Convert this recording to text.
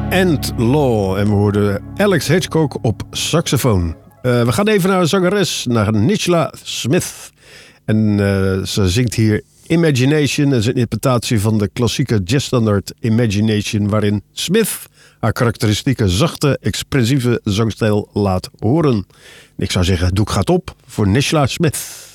and Law. En we hoorden Alex Hitchcock op saxofoon. We gaan even naar een zangeres, naar Nichla Smith. En ze zingt hier Imagination. Dat is een interpretatie van de klassieke jazzstandaard Imagination, waarin Smith haar karakteristieke, zachte, expressieve zangstijl laat horen. En ik zou zeggen, doek gaat op voor Nichla Smith.